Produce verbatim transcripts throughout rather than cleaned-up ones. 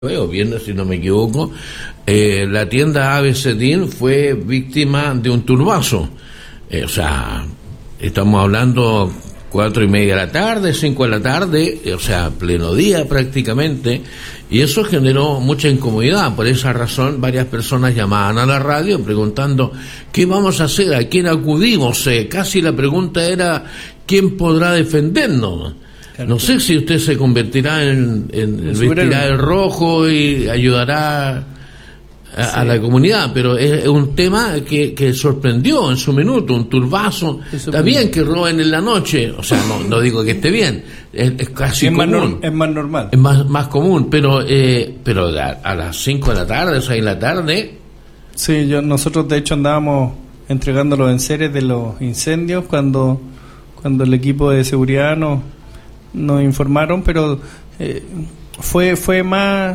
o viernes si no me equivoco, eh, la tienda Ave Cetín fue víctima de un turbazo. Eh, o sea, estamos hablando cuatro y media de la tarde, cinco de la tarde, eh, o sea, pleno día prácticamente, y eso generó mucha incomodidad. Por esa razón, varias personas llamaban a la radio preguntando ¿qué vamos a hacer? ¿A quién acudimos? Eh, casi la pregunta era ¿quién podrá defendernos? No sé si usted se convertirá en, en, en vestirá el rojo y ayudará a, sí. a la comunidad, pero es, es un tema que, que sorprendió en su minuto, un turbazo. Está bien que roben en la noche, o sea, no, no digo que esté bien, es, es casi es común. Más no, es más normal. Es más, más común, pero eh, pero a, a las cinco de la tarde, seis de la tarde... Sí, yo, nosotros de hecho andábamos entregando los enseres de los incendios cuando, cuando el equipo de seguridad nos... nos informaron, pero eh, fue fue más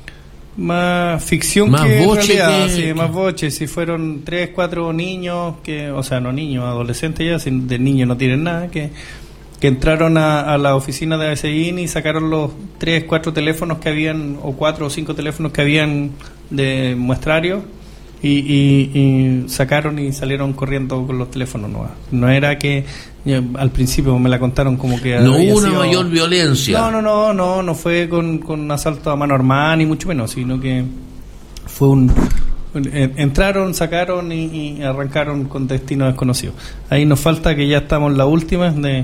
más ficción más que boche realidad, que... sí, más boche. Si fueron tres, cuatro niños que, o sea, no niños, adolescentes ya, si de niños no tienen nada, que que entraron a, a la oficina de A B C I N y sacaron los tres, cuatro teléfonos que habían, o cuatro o cinco teléfonos que habían de muestrario. Y, y, y sacaron y salieron corriendo con los teléfonos nuevos. No era que eh, al principio me la contaron como que no hubo una sido... mayor violencia. No, no, no, no, no fue con, con asalto a mano armada ni mucho menos, sino que fue un, un eh, entraron, sacaron y, y arrancaron con destino desconocido. Ahí nos falta que ya estamos en la última de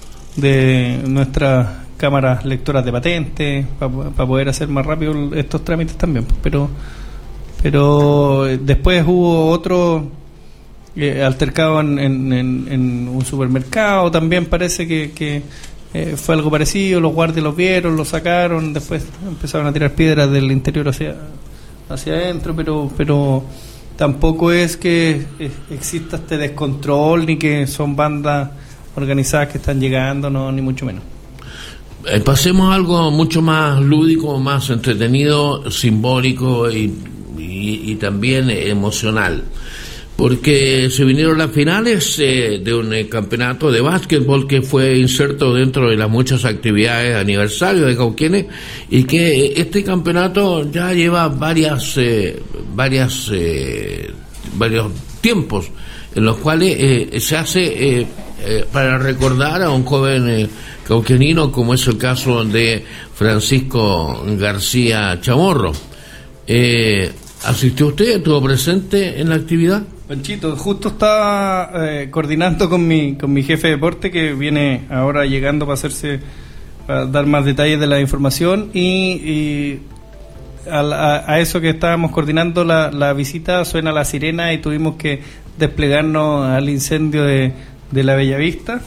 de nuestras cámaras lectoras de patentes para pa poder hacer más rápido estos trámites también, pero Pero después hubo otro eh, altercado en, en, en, en un supermercado, también parece que, que eh, fue algo parecido, los guardias los vieron, los sacaron, después empezaron a tirar piedras del interior hacia hacia adentro, pero pero tampoco es que eh, exista este descontrol, ni que son bandas organizadas que están llegando, no, ni mucho menos. Eh, pasemos a algo mucho más lúdico, más entretenido, simbólico y Y, y también emocional, porque se vinieron las finales eh, de un eh, campeonato de básquetbol que fue inserto dentro de las muchas actividades de aniversario de Cauquenes, y que eh, este campeonato ya lleva varias eh, varias eh, varios tiempos en los cuales eh, se hace eh, eh, para recordar a un joven eh, cauquenino, como es el caso de Francisco García Chamorro. eh, ¿Asistió usted? ¿Estuvo presente en la actividad? Panchito, justo estaba eh, coordinando con mi con mi jefe de deporte, que viene ahora llegando para hacerse para dar más detalles de la información, y, y a, a, a eso que estábamos coordinando la, la visita, suena la sirena y tuvimos que desplegarnos al incendio de, de la Bellavista,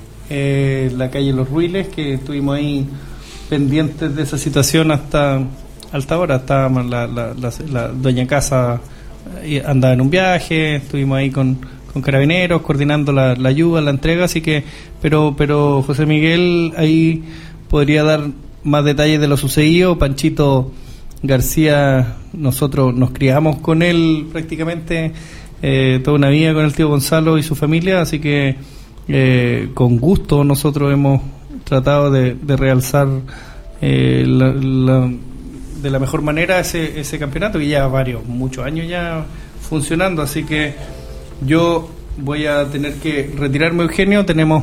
eh, la calle Los Ruiles, que estuvimos ahí pendientes de esa situación hasta alta hora. Estábamos la, la, la, la doña casa andaba en un viaje, estuvimos ahí con, con carabineros coordinando la, la ayuda, la entrega, así que pero pero José Miguel ahí podría dar más detalles de lo sucedido. Panchito García, nosotros nos criamos con él prácticamente eh, toda una vida, con el tío Gonzalo y su familia, así que eh, con gusto nosotros hemos tratado de, de realzar eh, la, la de la mejor manera ese ese campeonato, que lleva varios, muchos años ya funcionando, así que yo voy a tener que retirarme, Eugenio. Tenemos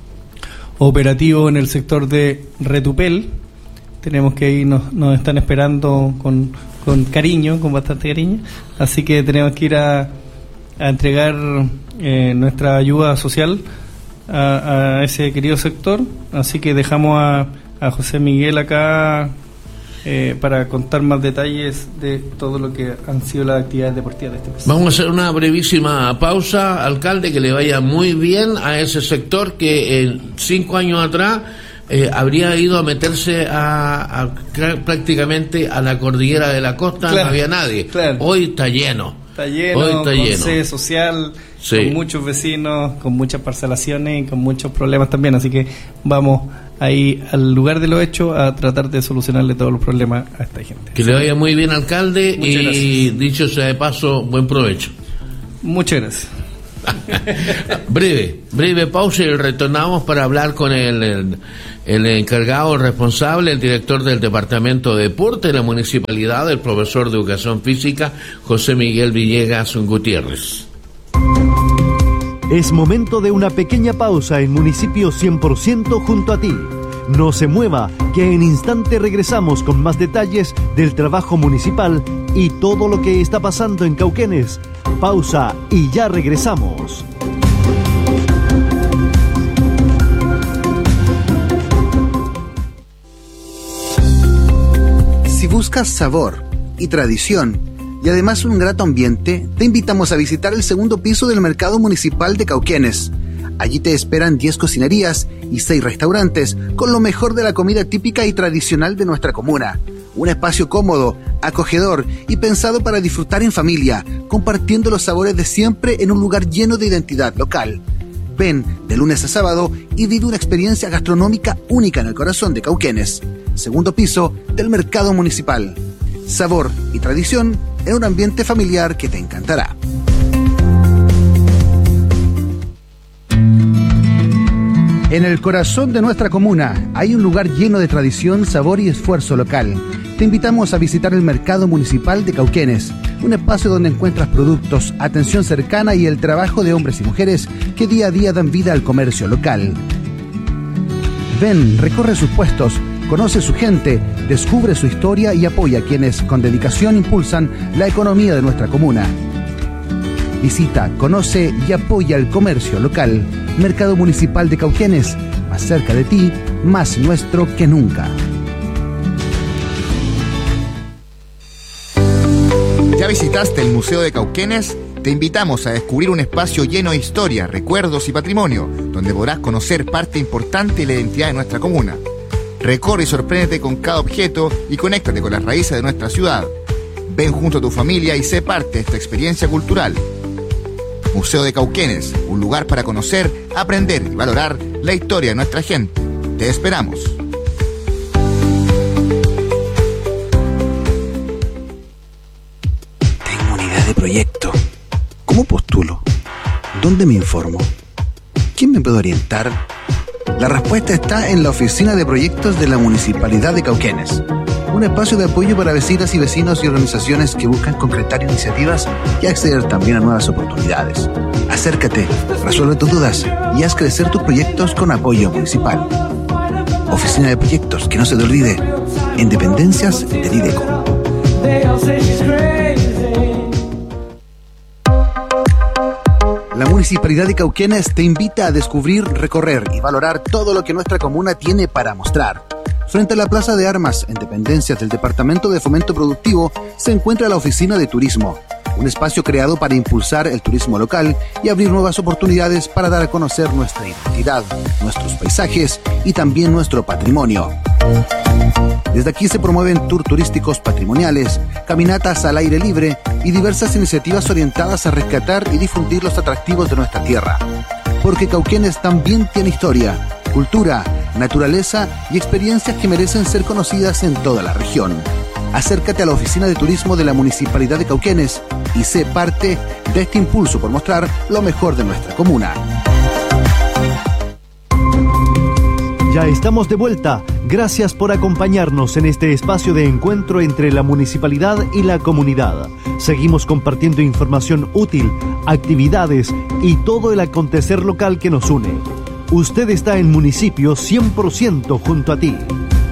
operativo en el sector de Retupel, tenemos que ir, nos, nos están esperando con, con cariño, con bastante cariño, así que tenemos que ir a, a entregar eh, nuestra ayuda social a, a ese querido sector, así que dejamos a, a José Miguel acá Eh, para contar más detalles de todo lo que han sido las actividades deportivas de este país. Vamos a hacer una brevísima pausa, alcalde, que le vaya muy bien a ese sector que en cinco años atrás eh, habría ido a meterse a, a prácticamente a la cordillera de la costa, claro, no había nadie. Claro. Hoy está lleno. Está lleno, Hoy está con lleno. sede social, sí, con muchos vecinos, con muchas parcelaciones y con muchos problemas también, así que vamos ahí al lugar de lo hecho a tratar de solucionarle todos los problemas a esta gente. Que le vaya muy bien, alcalde. Muchas y gracias. Dicho sea de paso, buen provecho. Muchas gracias. breve, breve pausa y retornamos para hablar con el, el, el encargado, el responsable, el director del Departamento de Deporte de la Municipalidad, el profesor de Educación Física, José Miguel Villegas Gutiérrez. Es momento de una pequeña pausa en Municipio cien por ciento junto a ti. No se mueva, que en instante regresamos con más detalles del trabajo municipal y todo lo que está pasando en Cauquenes. Pausa y ya regresamos. Si buscas sabor y tradición y además un grato ambiente, te invitamos a visitar el segundo piso del Mercado Municipal de Cauquenes. Allí te esperan diez cocinerías y seis restaurantes con lo mejor de la comida típica y tradicional de nuestra comuna. Un espacio cómodo, acogedor y pensado para disfrutar en familia, compartiendo los sabores de siempre en un lugar lleno de identidad local. Ven de lunes a sábado y vive una experiencia gastronómica única en el corazón de Cauquenes. Segundo piso del Mercado Municipal. Sabor y tradición en un ambiente familiar que te encantará. En el corazón de nuestra comuna hay un lugar lleno de tradición, sabor y esfuerzo local. Te invitamos a visitar el Mercado Municipal de Cauquenes, un espacio donde encuentras productos, atención cercana y el trabajo de hombres y mujeres que día a día dan vida al comercio local. Ven, recorre sus puestos, conoce su gente, descubre su historia y apoya a quienes con dedicación impulsan la economía de nuestra comuna. Visita, conoce y apoya el comercio local. Mercado Municipal de Cauquenes, más cerca de ti, más nuestro que nunca. ¿Ya visitaste el Museo de Cauquenes? Te invitamos a descubrir un espacio lleno de historia, recuerdos y patrimonio, donde podrás conocer parte importante de la identidad de nuestra comuna. Recorre y sorpréndete con cada objeto y conéctate con las raíces de nuestra ciudad. Ven junto a tu familia y sé parte de esta experiencia cultural. Museo de Cauquenes, un lugar para conocer, aprender y valorar la historia de nuestra gente. Te esperamos. Tengo una idea de proyecto. ¿Cómo postulo? ¿Dónde me informo? ¿Quién me puede orientar? La respuesta está en la Oficina de Proyectos de la Municipalidad de Cauquenes. Un espacio de apoyo para vecinas y vecinos y organizaciones que buscan concretar iniciativas y acceder también a nuevas oportunidades. Acércate, resuelve tus dudas y haz crecer tus proyectos con apoyo municipal. Oficina de Proyectos, que no se te olvide, en dependencias de Dideco. La Municipalidad de Cauquenes te invita a descubrir, recorrer y valorar todo lo que nuestra comuna tiene para mostrar. Frente a la Plaza de Armas, en dependencias del Departamento de Fomento Productivo, se encuentra la Oficina de Turismo, un espacio creado para impulsar el turismo local y abrir nuevas oportunidades para dar a conocer nuestra identidad, nuestros paisajes y también nuestro patrimonio. Desde aquí se promueven tours turísticos patrimoniales, caminatas al aire libre y diversas iniciativas orientadas a rescatar y difundir los atractivos de nuestra tierra. Porque Cauquenes también tiene historia, cultura, naturaleza y experiencias que merecen ser conocidas en toda la región. Acércate a la Oficina de Turismo de la Municipalidad de Cauquenes y sé parte de este impulso por mostrar lo mejor de nuestra comuna. Ya estamos de vuelta. Gracias por acompañarnos en este espacio de encuentro entre la municipalidad y la comunidad. Seguimos compartiendo información útil, actividades y todo el acontecer local que nos une. Usted está en Municipio cien por ciento junto a ti.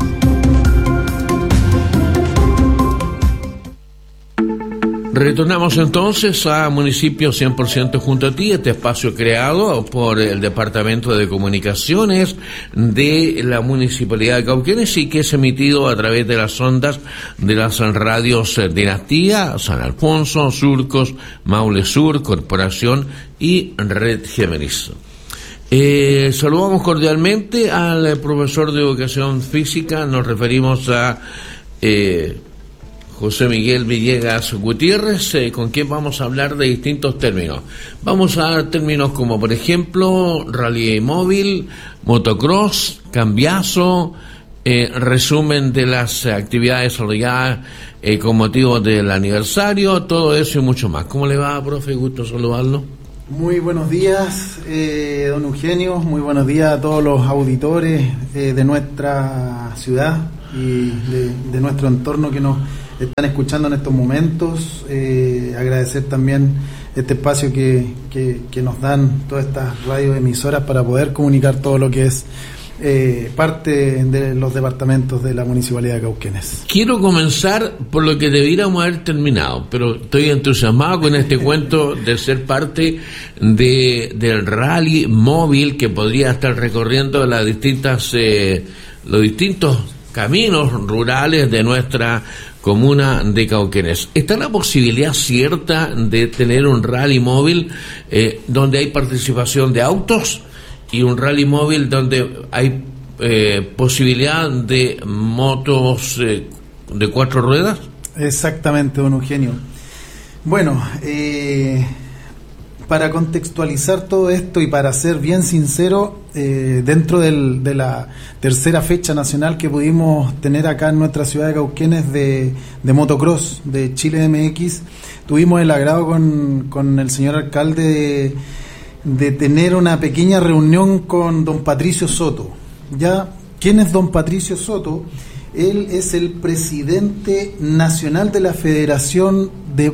Retornamos entonces a Municipio cien por ciento junto a ti, este espacio creado por el Departamento de Comunicaciones de la Municipalidad de Cauquenes y que es emitido a través de las ondas de las radios Dinastía, San Alfonso, Surcos, Maule Sur, Corporación y Red Géminis. Eh, saludamos cordialmente al profesor de Educación Física, nos referimos a eh, José Miguel Villegas Gutiérrez, eh, con quien vamos a hablar de distintos términos. Vamos a dar términos como, por ejemplo, rally móvil, motocross, cambiazo, eh, resumen de las actividades desarrolladas eh, con motivo del aniversario, todo eso y mucho más. ¿Cómo le va, profe? Gusto saludarlo. Muy buenos días, eh, don Eugenio, muy buenos días a todos los auditores eh, de nuestra ciudad y de, de nuestro entorno que nos están escuchando en estos momentos. Eh, agradecer también este espacio que, que, que nos dan todas estas radioemisoras para poder comunicar todo lo que es eh, parte de los departamentos de la Municipalidad de Cauquenes. Quiero comenzar por lo que debiéramos haber terminado, pero estoy entusiasmado con este cuento de ser parte de del rally móvil que podría estar recorriendo las distintas eh, los distintos caminos rurales de nuestra comuna de Cauquenes. ¿Está la posibilidad cierta de tener un rally móvil eh, donde hay participación de autos y un rally móvil donde hay eh, posibilidad de motos eh, de cuatro ruedas? Exactamente, don Eugenio. Bueno, eh, para contextualizar todo esto y para ser bien sincero, eh, dentro del, de la tercera fecha nacional que pudimos tener acá en nuestra ciudad de Cauquenes de, de motocross de Chile M X, tuvimos el agrado con, con el señor alcalde de, de tener una pequeña reunión con don Patricio Soto. ¿Ya? ¿Quién es don Patricio Soto? Él es el presidente nacional de la Federación de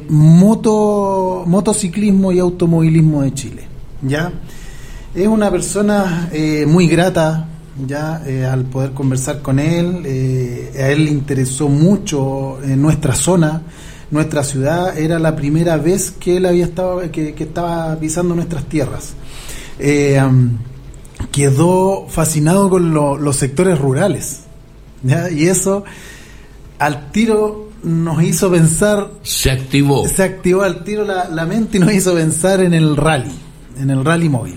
Moto, Motociclismo y Automovilismo de Chile. ¿Ya? Es una persona eh, muy grata, ya eh, al poder conversar con él. Eh, a él le interesó mucho en nuestra zona, nuestra ciudad. Era la primera vez que él había estado, que, que estaba pisando nuestras tierras. Eh, um, quedó fascinado con lo, los sectores rurales. ¿Ya? Y eso al tiro nos hizo pensar, se activó se activó al tiro la, la mente y nos hizo pensar en el rally, en el rally móvil.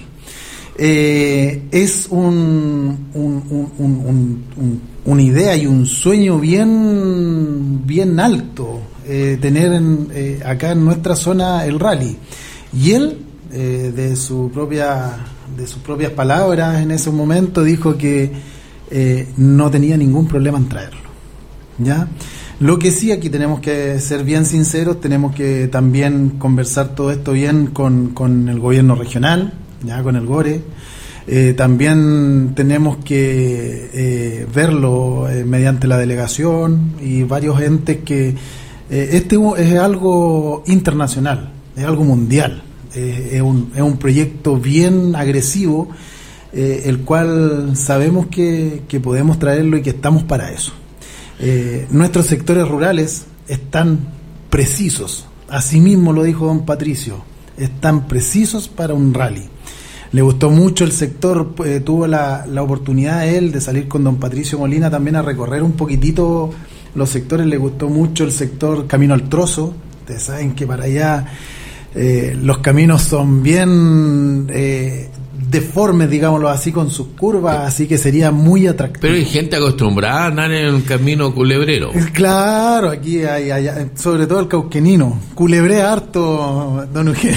Eh, es un, un, un, un, un, una idea y un sueño bien, bien alto eh, tener en, eh, acá en nuestra zona el rally. Y él, eh, de su propia, de sus propias palabras en ese momento, dijo que Eh, no tenía ningún problema en traerlo. ¿Ya? Lo que sí, aquí tenemos que ser bien sinceros, tenemos que también conversar todo esto bien con, con el gobierno regional, ya con el GORE. Eh, también tenemos que eh, verlo eh, mediante la delegación y varios entes que eh, este es algo internacional, es algo mundial, eh, es, un, es un proyecto bien agresivo. Eh, el cual sabemos que, que podemos traerlo y que estamos para eso. Eh, nuestros sectores rurales están precisos, asimismo lo dijo don Patricio, están precisos para un rally. Le gustó mucho el sector, eh, tuvo la, la oportunidad él de salir con don Patricio Molina también a recorrer un poquitito los sectores. Le gustó mucho el sector Camino al Trozo. Ustedes saben que para allá eh, los caminos son bien Eh, deformes, digámoslo así, con sus curvas, así que sería muy atractivo. Pero hay gente acostumbrada a andar en el camino culebrero. Claro, aquí hay, hay sobre todo el cauquenino, culebré harto, don Eugenio.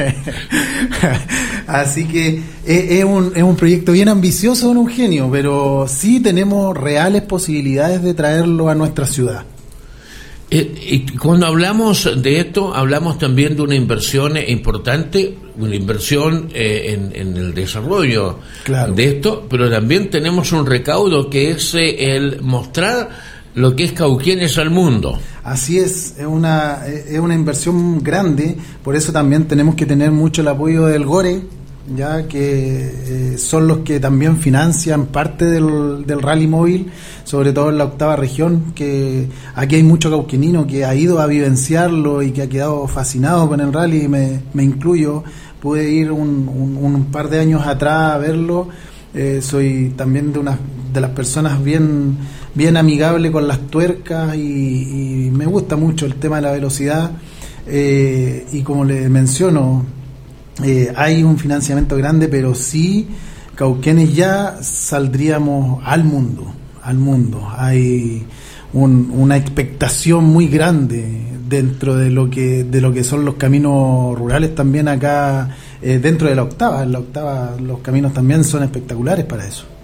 Así que es, es, un, es un proyecto bien ambicioso, don Eugenio, pero sí tenemos reales posibilidades de traerlo a nuestra ciudad. Y cuando hablamos de esto, hablamos también de una inversión importante, una inversión eh, en, en el desarrollo claro. de esto, pero también tenemos un recaudo que es eh, el mostrar lo que es Cauquenes al mundo. Así es, es una, es una inversión grande, por eso también tenemos que tener mucho el apoyo del GORE, ya que eh, son los que también financian parte del, del rally móvil, sobre todo en la octava región, que aquí hay mucho cauquenino que ha ido a vivenciarlo y que ha quedado fascinado con el rally, me, me incluyo, pude ir un, un, un par de años atrás a verlo. Eh, soy también de una de las personas bien bien amigable con las tuercas y, y me gusta mucho el tema de la velocidad, eh, y como le menciono, Eh, hay un financiamiento grande, pero sí Cauquenes ya saldríamos al mundo, al mundo. Hay un, una expectación muy grande dentro de lo que de lo que son los caminos rurales también acá, eh, dentro de la octava. En la octava los caminos también son espectaculares para eso.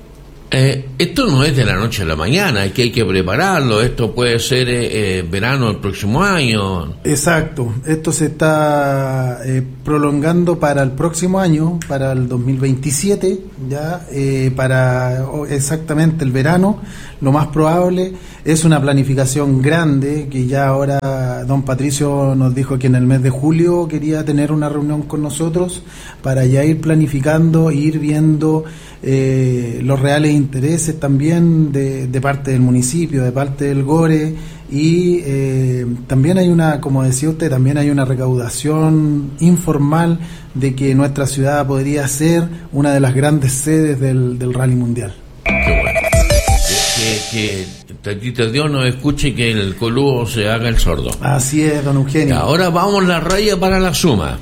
Eh, esto no es de la noche a la mañana, es que hay que prepararlo. Esto puede ser eh, eh, verano del próximo año. Exacto, esto se está eh, prolongando para el próximo año, para el dos mil veintisiete, ya eh, para oh, exactamente el verano. Lo más probable es una planificación grande que ya ahora don Patricio nos dijo que en el mes de julio quería tener una reunión con nosotros para ya ir planificando, ir viendo eh, los reales intereses también de, de parte del municipio, de parte del Gore, y eh, también hay una, como decía usted, también hay una recaudación informal de que nuestra ciudad podría ser una de las grandes sedes del, del Rally Mundial. Qué bueno. Que, que Tatita Dios nos escuche y que el coludo se haga el sordo. Así es, don Eugenio. Ahora vamos la raya para la suma.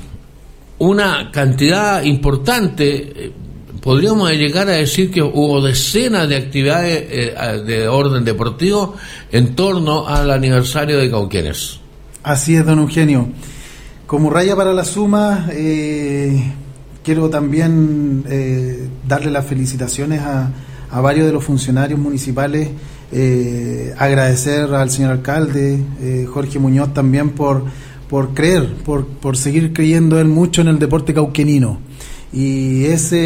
Una cantidad importante, podríamos llegar a decir que hubo decenas de actividades eh, de orden deportivo en torno al aniversario de Cauquenes. Así es, don Eugenio. Como raya para la suma, eh, quiero también eh, darle las felicitaciones a a varios de los funcionarios municipales, eh, agradecer al señor alcalde, eh, Jorge Muñoz, también por, por creer, por, por seguir creyendo él mucho en el deporte cauquenino. Y ese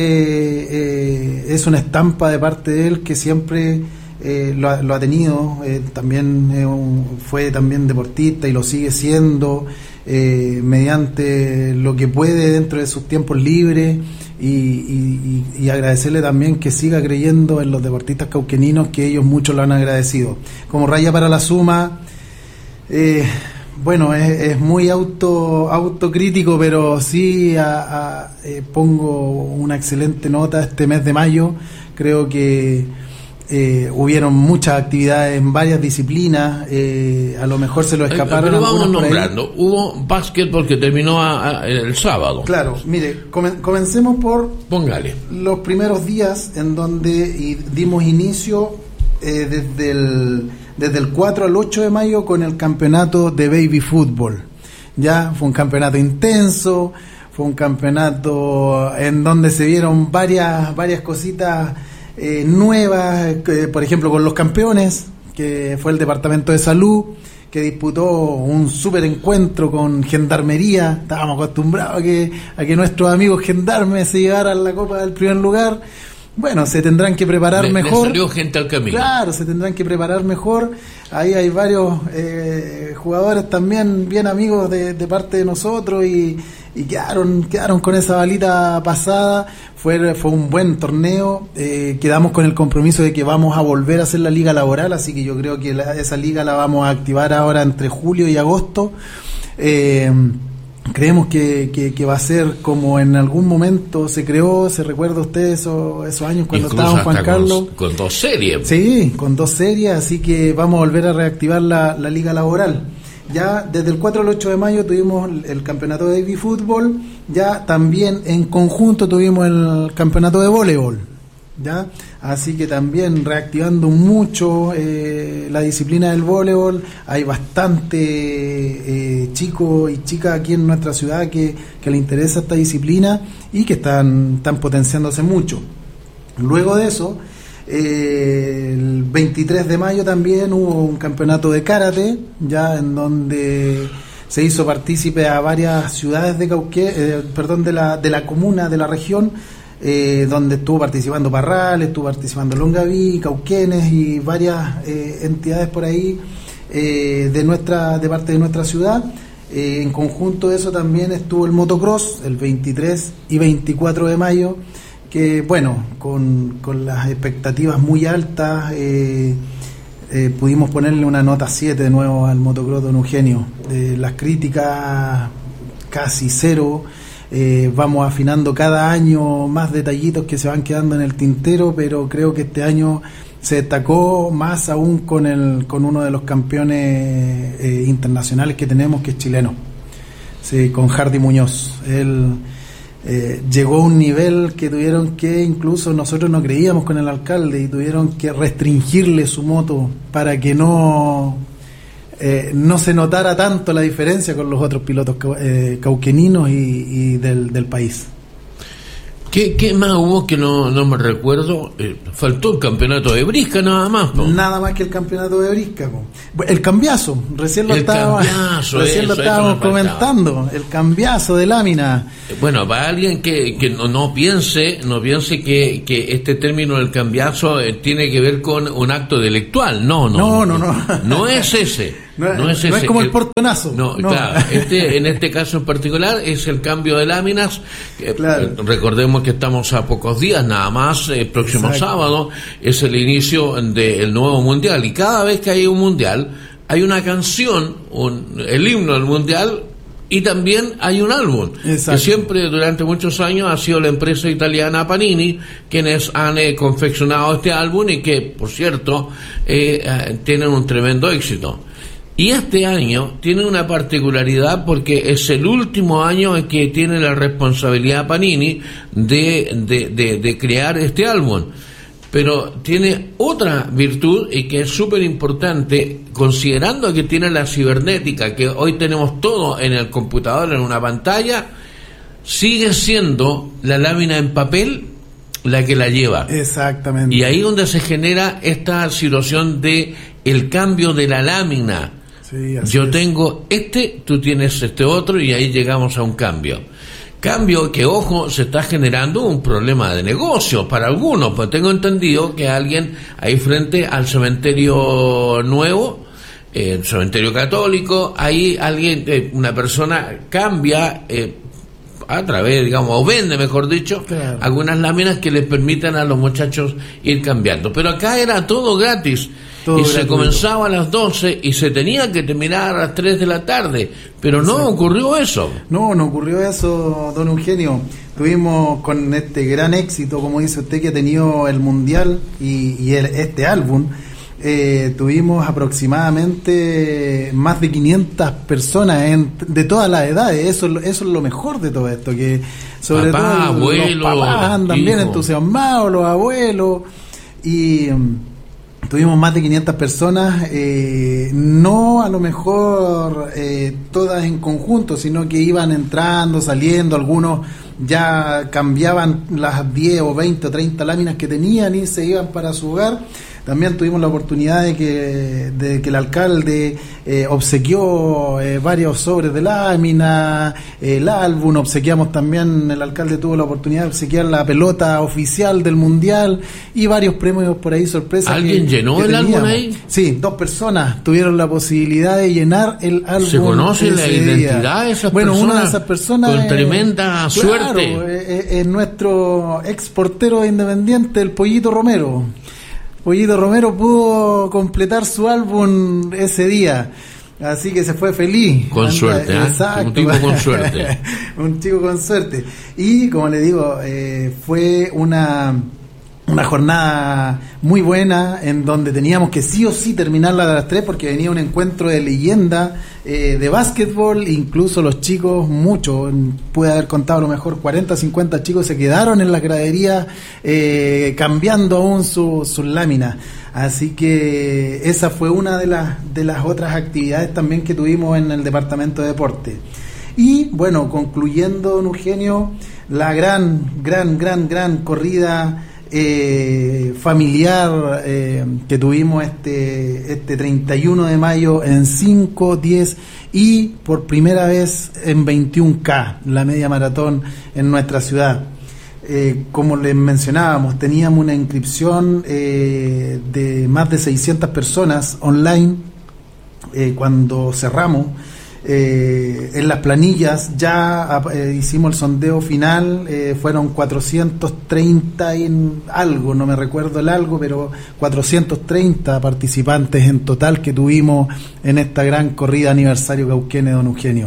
eh, es una estampa de parte de él que siempre eh, lo, ha, lo ha tenido. Eh, también eh, un, fue también deportista y lo sigue siendo, eh, mediante lo que puede dentro de sus tiempos libres. Y, y, y agradecerle también que siga creyendo en los deportistas cauqueninos, que ellos muchos lo han agradecido. Como raya para la suma, eh, bueno, es, es muy auto autocrítico, pero sí a, a, eh, pongo una excelente nota este mes de mayo. Creo que eh, hubieron muchas actividades en varias disciplinas, eh, a lo mejor se lo escaparon. Pero vamos nombrando, hubo básquetbol que terminó a, a, el sábado. Claro, mire, comen, comencemos por Póngale. los primeros días en donde y dimos inicio eh, desde, el, desde el cuatro al ocho de mayo con el campeonato de baby fútbol. Ya fue un campeonato intenso, fue un campeonato en donde se vieron varias, varias cositas Eh, nuevas, eh, por ejemplo con los campeones, que fue el Departamento de Salud, que disputó un súper encuentro con Gendarmería. Estábamos acostumbrados a que, a que nuestros amigos gendarmes se llevaran la copa del primer lugar. Bueno, se tendrán que preparar le, mejor. Le salió gente al camino. Claro, se tendrán que preparar mejor. Ahí hay varios eh, jugadores también bien amigos de, de parte de nosotros y, y quedaron, quedaron con esa balita pasada. Fue, fue un buen torneo. Eh, quedamos con el compromiso de que vamos a volver a hacer la liga laboral, así que yo creo que la, esa liga la vamos a activar ahora entre julio y agosto. Eh, Creemos que, que, que va a ser como en algún momento se creó, se recuerda usted esos, esos años cuando incluso estaba Juan Carlos. Con, con dos series. Sí, con dos series, así que vamos a volver a reactivar la, la liga laboral. Ya desde el cuatro al ocho de mayo tuvimos el, el campeonato de baby fútbol, ya también en conjunto tuvimos el campeonato de voleibol. ¿Ya? Así que también reactivando mucho eh, la disciplina del voleibol. Hay bastante eh, chicos y chicas aquí en nuestra ciudad que, que le interesa esta disciplina y que están, están potenciándose mucho. Luego de eso, eh, el veintitrés de mayo también hubo un campeonato de karate, ya en donde se hizo partícipe a varias ciudades de Cauquén, eh, perdón, de la, de la comuna, de la región. Eh, donde estuvo participando Parral, estuvo participando Longaví, Cauquenes y varias eh, entidades por ahí eh, de nuestra de parte de nuestra ciudad. Eh, en conjunto de eso también estuvo el motocross el veintitrés y veinticuatro de mayo, que bueno, con, con las expectativas muy altas eh, eh, pudimos ponerle una nota siete de nuevo al motocross, don Eugenio. De las críticas casi cero. Eh, vamos afinando cada año más detallitos que se van quedando en el tintero, pero creo que este año se destacó más aún con el con uno de los campeones eh, internacionales que tenemos, que es chileno, sí, con Hardy Muñoz. Él eh, llegó a un nivel que tuvieron que, incluso nosotros no creíamos con el alcalde, y tuvieron que restringirle su moto para que no Eh, no se notara tanto la diferencia con los otros pilotos eh, cauqueninos y, y del, del país. ¿Qué, ¿Qué más hubo que no, no me recuerdo? Eh, faltó el campeonato de brisca nada más, po. Nada más que el campeonato de brisca, po. El cambiazo, recién lo el estábamos, cambiazo, recién eso, lo estábamos eso comentando, el cambiazo de lámina. Bueno, para alguien que, que no, no piense, no piense que, que este término del cambiazo eh, tiene que ver con un acto delictual, no, no, no, no, no, no, no es ese. No, no es, ese. No es como el portonazo. No, no. Claro, este, en este caso en particular es el cambio de láminas. Eh, claro. Recordemos que estamos a pocos días nada más, el próximo Exacto. sábado es el inicio del nuevo mundial, y cada vez que hay un mundial hay una canción, un, el himno del mundial, y también hay un álbum. Exacto. Que siempre durante muchos años ha sido la empresa italiana Panini quienes han eh, confeccionado este álbum, y que por cierto eh, eh, tienen un tremendo éxito. Y este año tiene una particularidad porque es el último año en que tiene la responsabilidad Panini de, de, de, de crear este álbum. Pero tiene otra virtud, y que es súper importante, considerando que tiene la cibernética, que hoy tenemos todo en el computador, en una pantalla, sigue siendo la lámina en papel la que la lleva. Exactamente. Y ahí donde se genera esta situación de el cambio de la lámina. Sí, así Yo es. tengo este, tú tienes este otro, y ahí llegamos a un cambio. Cambio que, ojo, se está generando un problema de negocio para algunos, pues tengo entendido que alguien ahí frente al cementerio nuevo, eh, el cementerio católico, ahí alguien, eh, una persona cambia eh, a través, digamos, o vende, mejor dicho, claro, algunas láminas que les permitan a los muchachos ir cambiando. Pero acá era todo gratis. Todo y gratuito. Se comenzaba a las doce y se tenía que terminar a las tres de la tarde, pero no Exacto. ocurrió eso. No, no ocurrió eso, don Eugenio. Tuvimos con este gran éxito, como dice usted, que ha tenido el Mundial y, y el, este álbum, eh, tuvimos aproximadamente más de quinientas personas en, de todas las edades. Eso, eso es lo mejor de todo esto, que sobre Papá, todo abuelo, los papás andan hijo. bien entusiasmados, los abuelos, y tuvimos más de quinientas personas, eh, no a lo mejor eh, todas en conjunto, sino que iban entrando, saliendo, algunos ya cambiaban las diez o veinte o treinta láminas que tenían y se iban para su hogar. También tuvimos la oportunidad de que, de que el alcalde eh, obsequió eh, varios sobres de lámina, eh, el álbum, obsequiamos también, el alcalde tuvo la oportunidad de obsequiar la pelota oficial del Mundial y varios premios por ahí, sorpresas. ¿Alguien que, llenó que el álbum ahí? Sí, dos personas tuvieron la posibilidad de llenar el álbum. ¿Se conoce la identidad de esas bueno, personas? Bueno, una de esas personas... Con eh, tremenda claro, suerte. Es eh, eh, nuestro ex portero independiente, el Pollito Romero. Pollito Romero pudo completar su álbum ese día, así que se fue feliz. Con Anda, suerte, ¿eh? Exacto. Un tipo con suerte. Un chico con suerte. Y como le digo, eh, fue una, una jornada muy buena en donde teníamos que sí o sí terminarla a las tres porque venía un encuentro de leyenda eh, de básquetbol, incluso los chicos, muchos, pude haber contado a lo mejor cuarenta, cincuenta chicos se quedaron en la gradería eh, cambiando aún sus su láminas. Así que esa fue una de las, de las otras actividades también que tuvimos en el departamento de deporte. Y bueno, concluyendo, don Eugenio, la gran, gran, gran, gran corrida Eh, familiar eh, que tuvimos este este treinta y uno de mayo en cinco, diez y por primera vez en veintiuno K, la media maratón en nuestra ciudad. Eh, como les mencionábamos, teníamos una inscripción eh, de más de seiscientas personas online eh, cuando cerramos. Eh, en las planillas ya eh, hicimos el sondeo final, eh, fueron cuatrocientos treinta y algo, no me recuerdo el algo, pero cuatrocientos treinta participantes en total que tuvimos en esta gran corrida aniversario Cauquenes, don Eugenio.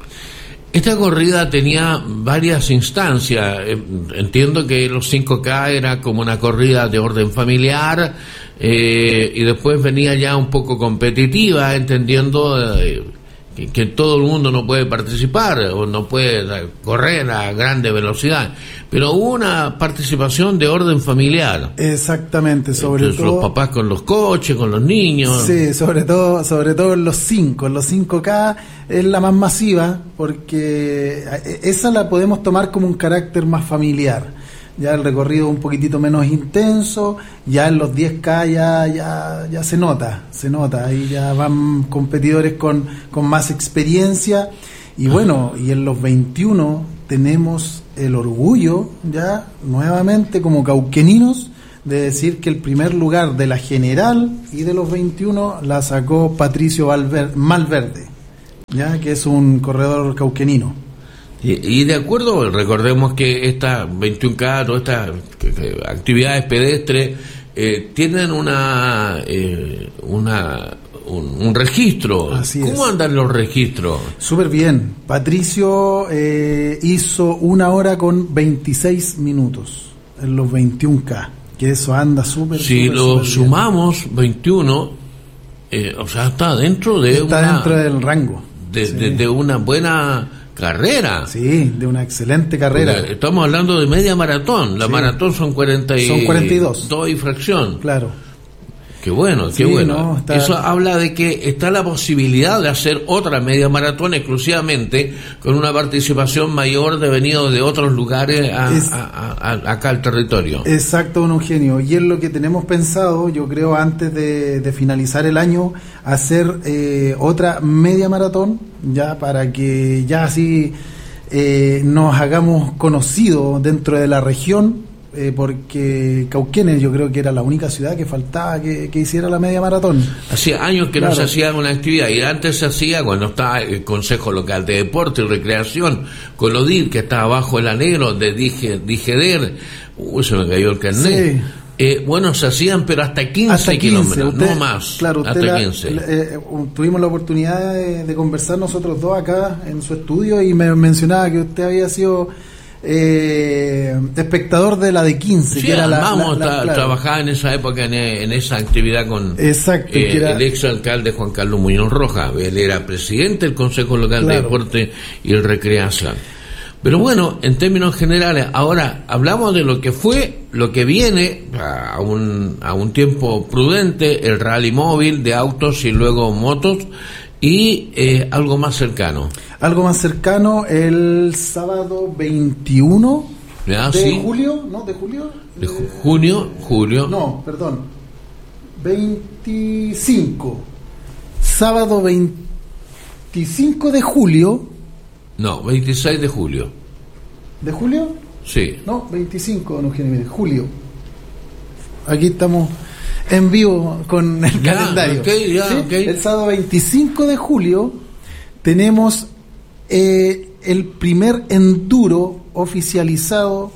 Esta corrida tenía varias instancias. Entiendo que los cinco K era como una corrida de orden familiar, eh, y después venía ya un poco competitiva, entendiendo eh, que, que todo el mundo no puede participar o no puede correr a grande velocidad, pero hubo una participación de orden familiar. Exactamente, sobre Entonces, todo los papás con los coches, con los niños. Sí, sobre todo, sobre todo en los cinco, en los cinco K es la más masiva porque esa la podemos tomar como un carácter más familiar. ya el recorrido un poquitito menos intenso, ya en los diez K ya, ya, ya se nota, se nota, ahí ya van competidores con, con más experiencia, y bueno, y en los veintiuno tenemos el orgullo ya nuevamente como cauqueninos de decir que el primer lugar de la general y de los veintiuno la sacó Patricio Valver- Malverde, ya que es un corredor cauquenino. Y, y de acuerdo, recordemos que estas veintiuno K, todas estas que, que, actividades pedestres eh, tienen una eh, una un, un registro. Así ¿Cómo es. andan los registros? Súper bien. Patricio eh, hizo una hora con veintiséis minutos en los veintiuno K, que eso anda súper. Si súper, lo súper sumamos, bien. veintiuno, eh, o sea, está dentro de está una, dentro del rango. de, Sí. de, de una buena carrera. Sí, de una excelente carrera. Porque estamos hablando de media maratón. La Sí. maratón son cuarenta y Son cuarenta y dos. dos y fracción. Claro. Qué bueno, Sí, qué bueno. no, está... Eso habla de que está la posibilidad de hacer otra media maratón exclusivamente con una participación mayor de venidos de otros lugares a, es... a, a, a, acá al territorio. Exacto, don Eugenio. Y es lo que tenemos pensado, yo creo, antes de, de finalizar el año, hacer eh, otra media maratón, ya para que ya así eh, nos hagamos conocidos dentro de la región. Eh, porque Cauquenes yo creo que era la única ciudad que faltaba que, que hiciera la media maratón. Hacía años que claro. no se hacía una actividad, y antes se hacía cuando estaba el Consejo Local de Deporte y Recreación, Colodir, que estaba bajo el anhelo de Dije, Digeder, uy, se me cayó el carnet. Sí. Eh, bueno, se hacían, pero hasta quince, hasta quince kilómetros, usted, no más. Claro, usted hasta la, quince. La, eh, tuvimos la oportunidad de, de conversar nosotros dos acá en su estudio, y me mencionaba que usted había sido Eh, espectador de la de quince, sí, que era la, vamos, la, la, tra- claro. trabajaba en esa época en, en esa actividad con Exacto, eh, que era... el ex alcalde Juan Carlos Muñoz Rojas. Él era presidente del Consejo Local claro. de Deporte y Recreación. Pero bueno, en términos generales, ahora hablamos de lo que fue, lo que viene a un, a un tiempo prudente, el rally móvil de autos y luego motos, y eh, algo más cercano. Algo más cercano, el sábado veintiuno ¿Ya? de Sí. julio, ¿no? ¿De julio? De ju- junio, julio. No, perdón. veinticinco. Sábado veinticinco de julio. No, veintiséis de julio. ¿De julio? Sí. No, veinticinco, don Eugenio, mire, julio. Aquí estamos en vivo con el Ya, calendario. okay, ya, ¿Sí? okay. El sábado veinticinco de julio tenemos eh, el primer enduro oficializado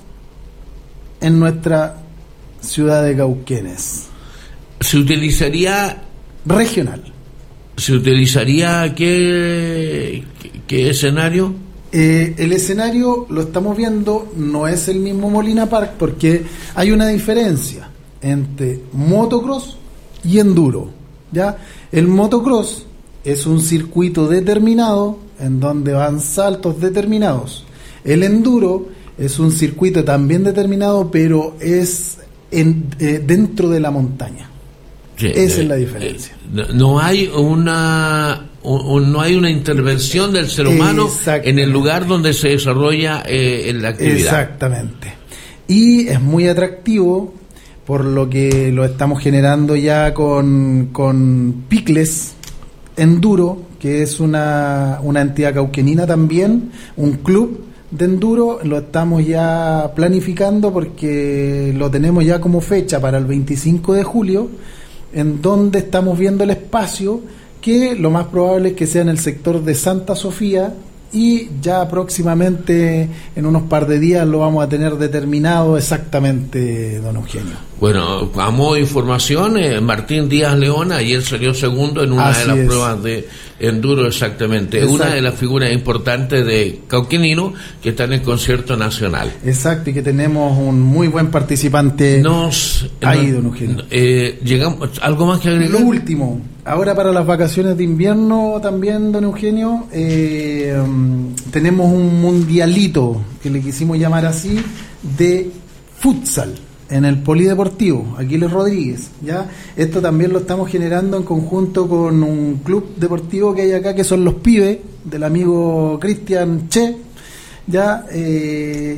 en nuestra ciudad de Cauquenes. Se utilizaría, Regional. se utilizaría qué, qué, qué escenario. Eh, el escenario lo estamos viendo, no es el mismo Molina Park, porque hay una diferencia entre motocross y enduro. ¿Ya? El motocross es un circuito determinado en donde van saltos determinados. El enduro es un circuito también determinado, pero es en, eh, dentro de la montaña. Sí, Esa eh, es la diferencia. eh, no, no hay una un- un- no hay una intervención del ser humano Exactamente. en el lugar donde se desarrolla eh, la actividad. Exactamente. Y es muy atractivo, por lo que lo estamos generando ya con, con Picles Enduro, que es una, una entidad cauquenina también, un club de enduro. Lo estamos ya planificando porque lo tenemos ya como fecha para el veinticinco de julio, en donde estamos viendo el espacio, que lo más probable es que sea en el sector de Santa Sofía, y ya próximamente, en unos par de días, lo vamos a tener determinado exactamente, don Eugenio. Bueno, a modo de información, eh, Martín Díaz León ayer salió segundo en una Así de las es. pruebas de enduro, exactamente. Exacto. Una de las figuras importantes de Cauquenino que está en el concierto nacional. Exacto, y que tenemos un muy buen participante. Nos Ahí, no- don Eugenio. eh, llegamos, ¿algo más que agregar? Lo último, ahora para las vacaciones de invierno también, don Eugenio, eh, um, tenemos un mundialito, que le quisimos llamar así, de futsal en el Polideportivo Aquiles Rodríguez. ¿Ya? Esto también lo estamos generando en conjunto con un club deportivo que hay acá, que son los Pibes, del amigo Cristian Che. ¿Ya? Eh,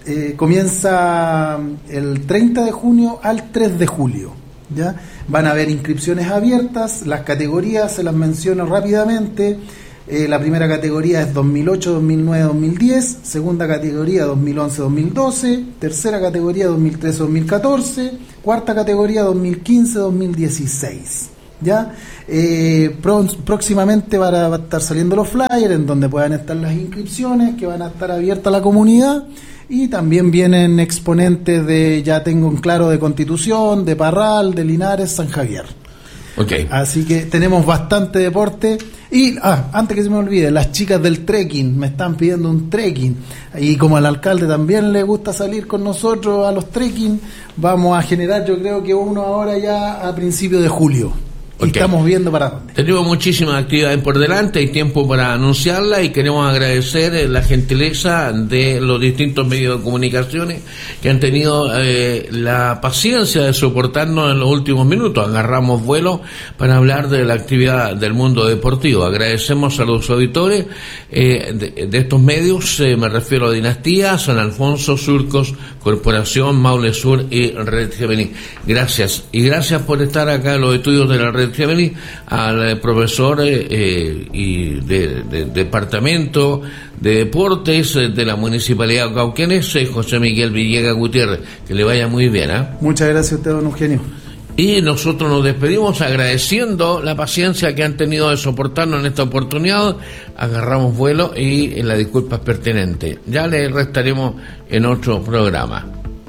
eh, comienza el treinta de junio al tres de julio. ¿Ya? Van a haber inscripciones abiertas, las categorías se las menciono rápidamente. Eh, la primera categoría es dos mil ocho, dos mil nueve, dos mil diez, segunda categoría dos mil once, dos mil doce, tercera categoría dos mil trece, dos mil catorce, cuarta categoría dos mil quince, dos mil dieciséis. ¿Ya? Eh, pro, próximamente van a, va a estar saliendo los flyers en donde puedan estar las inscripciones, que van a estar abiertas a la comunidad, y también vienen exponentes de, ya tengo en claro, de Constitución, de Parral, de Linares, San Javier. Okay. Así que tenemos bastante deporte. Y ah, antes que se me olvide, las chicas del trekking me están pidiendo un trekking, y como al alcalde también le gusta salir con nosotros a los trekking, vamos a generar, yo creo que uno ahora ya a principios de julio. Okay. Y estamos viendo para dónde. Tenemos muchísimas actividades por delante, hay tiempo para anunciarla, y queremos agradecer la gentileza de los distintos medios de comunicaciones que han tenido eh, la paciencia de soportarnos en los últimos minutos. Agarramos vuelo para hablar de la actividad del mundo deportivo. Agradecemos a los auditores eh, de, de estos medios, eh, me refiero a Dinastía, San Alfonso, Surcos, Corporación, Maule Sur y Red Gemini. Gracias, y gracias por estar acá en los estudios de la Red Gemini, al profesor eh, y de, de, de Departamento de Deportes de la Municipalidad de Cauquenes, eh, José Miguel Villegas Gutiérrez. Que le vaya muy bien. ¿eh? Muchas gracias a usted, don Eugenio. Y nosotros nos despedimos agradeciendo la paciencia que han tenido de soportarnos en esta oportunidad. Agarramos vuelo y la disculpa es pertinente. Ya le restaremos en otro programa.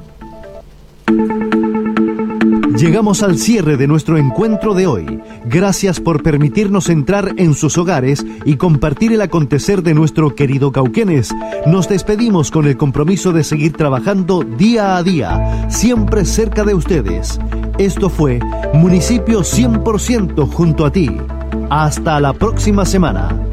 Llegamos al cierre de nuestro encuentro de hoy. Gracias por permitirnos entrar en sus hogares y compartir el acontecer de nuestro querido Cauquenes. Nos despedimos con el compromiso de seguir trabajando día a día, siempre cerca de ustedes. Esto fue Municipio cien por ciento junto a ti. Hasta la próxima semana.